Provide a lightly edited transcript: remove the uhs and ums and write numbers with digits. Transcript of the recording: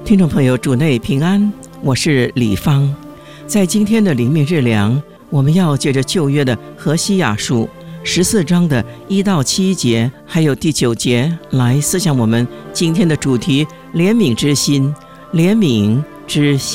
听众朋友，主内平安，我是李芳。在今天的灵命日粮，我们要借着旧约的何西亚书14章的1到7节，还有第9节来思想我们今天的主题：怜悯之心，怜悯之心。